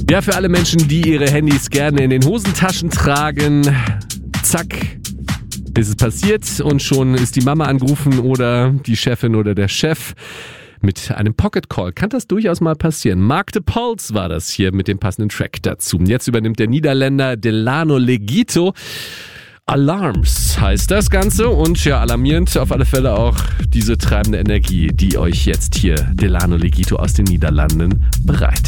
Ja, für alle Menschen, die ihre Handys gerne in den Hosentaschen tragen, zack, ist es passiert und schon ist die Mama angerufen oder die Chefin oder der Chef mit einem Pocket Call. Kann das durchaus mal passieren. Mark de Pulse war das hier mit dem passenden Track dazu. Jetzt übernimmt der Niederländer Delano Legito. Alarms heißt das Ganze und ja, alarmierend auf alle Fälle auch diese treibende Energie, die euch jetzt hier Delano Legito aus den Niederlanden bereitet.